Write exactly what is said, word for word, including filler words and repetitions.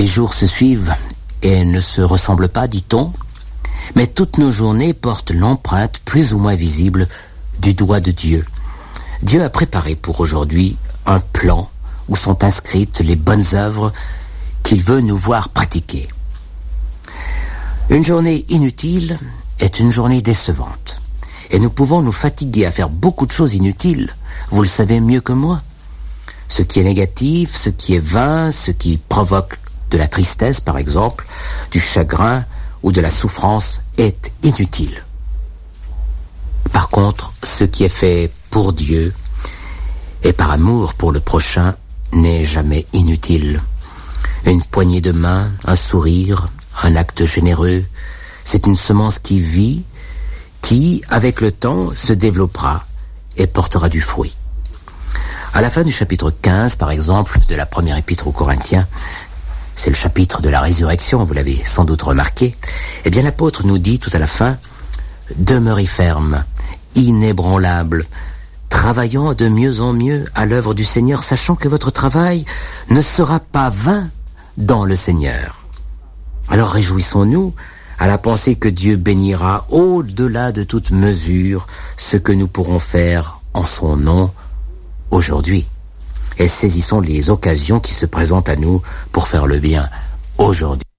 Les jours se suivent et ne se ressemblent pas, dit-on, mais toutes nos journées portent l'empreinte plus ou moins visible du doigt de Dieu. Dieu a préparé pour aujourd'hui un plan où sont inscrites les bonnes œuvres qu'il veut nous voir pratiquer. Une journée inutile est une journée décevante. Et nous pouvons nous fatiguer à faire beaucoup de choses inutiles. Vous le savez mieux que moi. Ce qui est négatif, ce qui est vain, ce qui provoque de la tristesse, par exemple, du chagrin ou de la souffrance est inutile. Par contre, ce qui est fait pour Dieu et par amour pour le prochain n'est jamais inutile. Une poignée de main, un sourire, un acte généreux, c'est une semence qui vit, qui, avec le temps, se développera et portera du fruit. À la fin du chapitre quinze, par exemple, de la première épître aux Corinthiens, c'est le chapitre de la résurrection, vous l'avez sans doute remarqué, eh bien l'apôtre nous dit tout à la fin, « Demeurez ferme, inébranlable, travaillant de mieux en mieux à l'œuvre du Seigneur, sachant que votre travail ne sera pas vain dans le Seigneur. » Alors réjouissons-nous à la pensée que Dieu bénira au-delà de toute mesure ce que nous pourrons faire en son nom aujourd'hui. Et saisissons les occasions qui se présentent à nous pour faire le bien aujourd'hui.